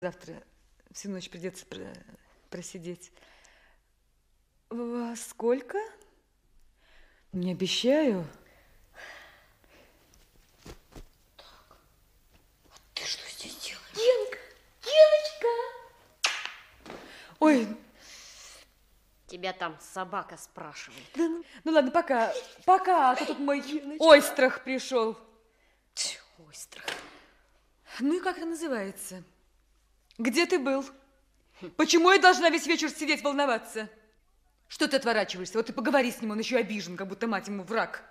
Завтра всю ночь придется просидеть. Во сколько? Не обещаю. Так, а ты что здесь делаешь? Генка! Геночка! Ой. Тебя там собака спрашивает. Да, ну ладно, пока. Пока, а то тут мой ойстрах пришел. Ойстрах. Ну и как это называется? Где ты был? Почему я должна весь вечер сидеть волноваться? Что ты отворачиваешься? Вот ты поговори с ним, он еще обижен, как будто мать ему враг.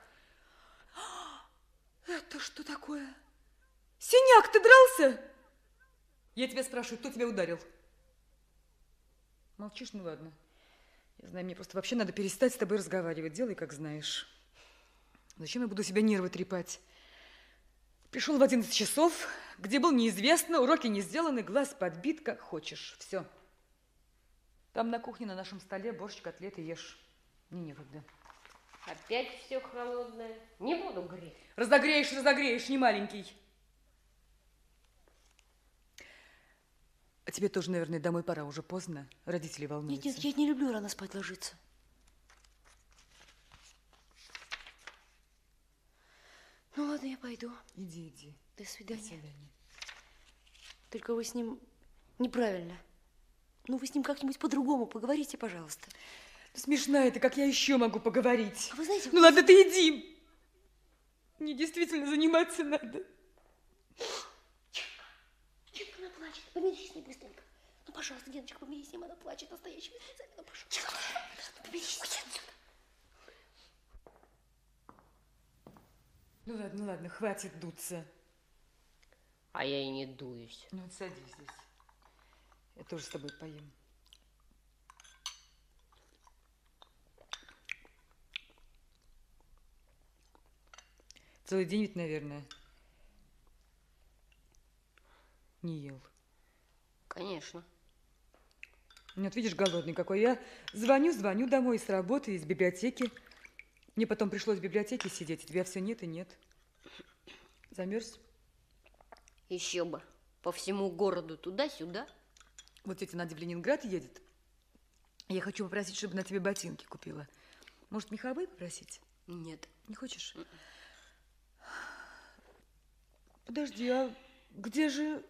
Это что такое? Синяк, ты дрался? Я тебя спрашиваю, кто тебя ударил? Молчишь? Ну ладно. Я знаю, мне просто вообще надо перестать с тобой разговаривать. Делай, как знаешь. Зачем я буду себе нервы трепать? Пришел в 11 часов, где был неизвестно, уроки не сделаны, глаз подбит, как хочешь. Все. Там на кухне на нашем столе борщ, котлеты ешь. Мне некогда. Опять все холодное. Не буду греть. Разогреешь, не маленький. А тебе тоже, наверное, домой пора, уже поздно. Родители волнуются. Нет, я не люблю рано спать ложиться. Ну ладно, я пойду. Иди. До свидания. До свидания. Только вы с ним неправильно. Ну, вы с ним как-нибудь по-другому поговорите, пожалуйста. Смешная ты, как я еще могу поговорить? А вы знаете... Ну ладно, ты иди. Мне действительно заниматься надо. Чика, она плачет. Помирись с ней быстренько. Ну, пожалуйста, Геночка, помирись с ним, она плачет настоящими слезами. Ну, пожалуйста. Чика, помирись с ней. Ну ладно, хватит дуться. А я и не дуюсь. Ну вот садись здесь. Я тоже с тобой поем. Целый день ведь, наверное, не ел. Конечно. Ну, вот видишь, голодный какой. Я звоню домой с работы, из библиотеки. Мне потом пришлось в библиотеке сидеть, а тебя все нет и нет. Замерз? Еще бы. По всему городу туда-сюда. Вот тетя Надя в Ленинград едет. Я хочу попросить, чтобы она тебе ботинки купила. Может, меховые попросить? Нет. Не хочешь? Подожди, а где же...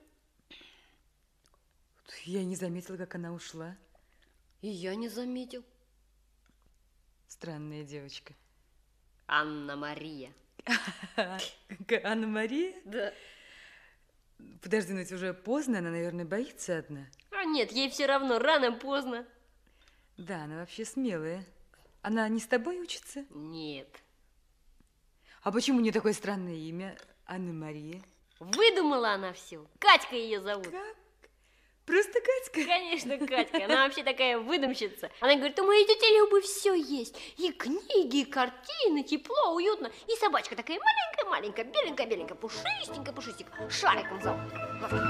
Я не заметила, как она ушла. И я не заметил. Странная девочка. Анна-Мария. Анна-Мария? Да. Подожди, но ведь уже поздно, она, наверное, боится одна. А нет, ей все равно, рано-поздно. Да, она вообще смелая. Она не с тобой учится? Нет. А почему у нее такое странное имя? Анна-Мария. Выдумала она все. Катька ее зовут. Как? Просто Катька? Конечно, Катька. Она вообще такая выдумщица. Она говорит, у моей тети Любы все есть. И книги, и картины, тепло, уютно. И собачка такая маленькая-маленькая, беленькая-беленькая, пушистенькая-пушистенькая. Шариком зовут.